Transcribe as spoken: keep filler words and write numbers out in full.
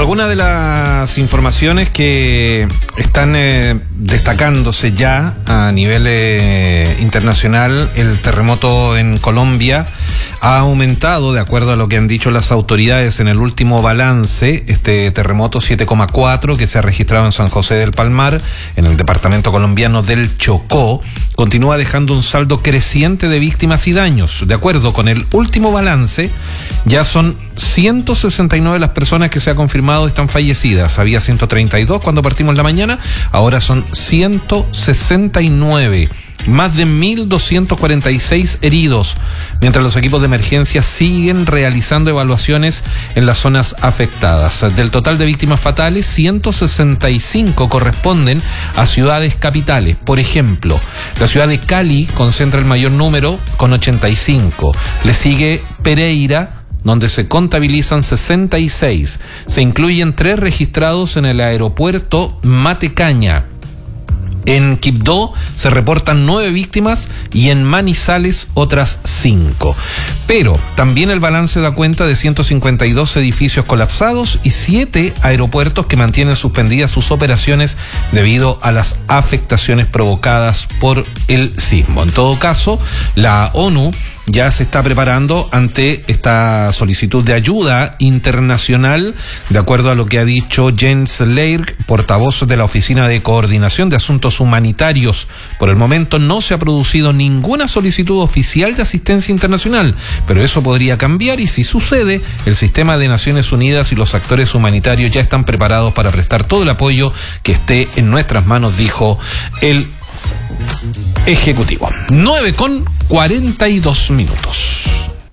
Algunas de las informaciones que están eh, destacándose ya a nivel eh, internacional, el terremoto en Colombia ha aumentado, de acuerdo a lo que han dicho las autoridades en el último balance. Este terremoto siete coma cuatro que se ha registrado en San José del Palmar, en el departamento colombiano del Chocó, continúa dejando un saldo creciente de víctimas y daños. De acuerdo con el último balance, ya son ciento sesenta y nueve las personas que se ha confirmado están fallecidas. Había ciento treinta y dos cuando partimos la mañana, ahora son ciento sesenta y nueve. Más de mil doscientos cuarenta y seis heridos, mientras los equipos de emergencia siguen realizando evaluaciones en las zonas afectadas. Del total de víctimas fatales, ciento sesenta y cinco corresponden a ciudades capitales. Por ejemplo, la ciudad de Cali concentra el mayor número con ochenta y cinco. Le sigue Pereira, donde se contabilizan sesenta y seis. Se incluyen tres registrados en el aeropuerto Matecaña. En Quibdó se reportan nueve víctimas y en Manizales otras cinco. Pero también el balance da cuenta de ciento cincuenta y dos edificios colapsados y siete aeropuertos que mantienen suspendidas sus operaciones debido a las afectaciones provocadas por el sismo. En todo caso, la ONU ya se está preparando ante esta solicitud de ayuda internacional, de acuerdo a lo que ha dicho Jens Leirk, portavoz de la Oficina de Coordinación de Asuntos Humanitarios. Por el momento no se ha producido ninguna solicitud oficial de asistencia internacional, pero eso podría cambiar, y si sucede, el sistema de Naciones Unidas y los actores humanitarios ya están preparados para prestar todo el apoyo que esté en nuestras manos, dijo el ejecutivo. nueve con cuarenta y dos minutos.